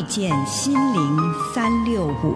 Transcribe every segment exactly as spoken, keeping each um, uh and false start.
见心灵三六五。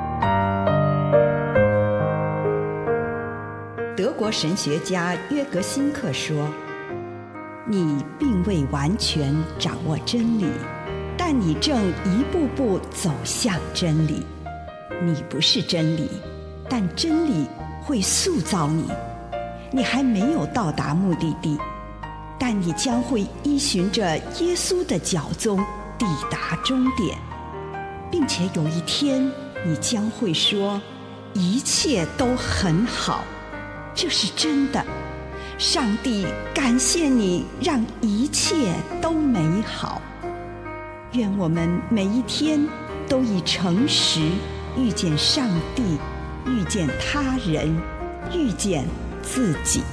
德国神学家约格辛克说，你并未完全掌握真理，但你正一步步走向真理。你不是真理，但真理会塑造你。你还没有到达目的地，但你将会依循着耶稣的脚踪抵达终点，并且有一天你将会说，一切都很好。这是真的，上帝感谢你让一切都美好。愿我们每一天都以诚实遇见上帝，遇见他人，遇见自己。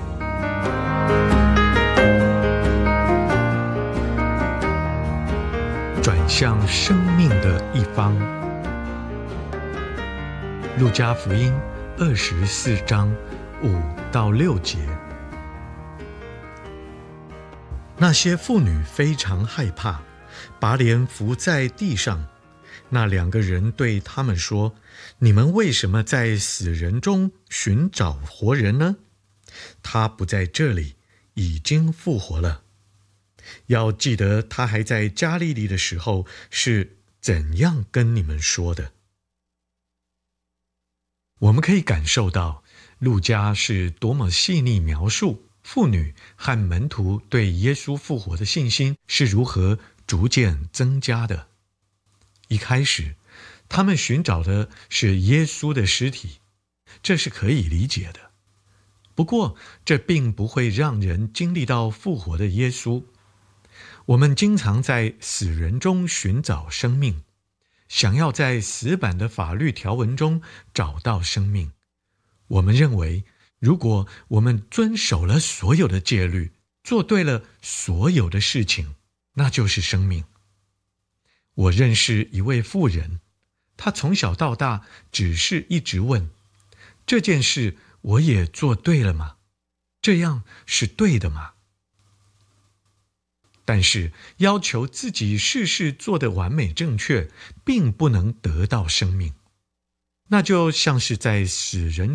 转向生命的一方。路加福音二十四章五到六节。那些妇女非常害怕，把脸伏在地上。那两个人对他们说，你们为什么在死人中寻找活人呢？他不在这里，已经复活了。要记得他还在加利利的时候是怎样跟你们说的。我们可以感受到路加是多么细腻描述妇女和门徒对耶稣复活的信心是如何逐渐增加的。一开始他们寻找的是耶稣的尸体，这是可以理解的。不过这并不会让人经历到复活的耶稣。我们经常在死人中寻找生命，想要在死板的法律条文中找到生命。我们认为，如果我们遵守了所有的戒律，做对了所有的事情，那就是生命。我认识一位妇人，她从小到大只是一直问，这件事我也做对了吗？这样是对的吗？但是要求自己事事做得完美正确，并不能得到生命。那就像是在死人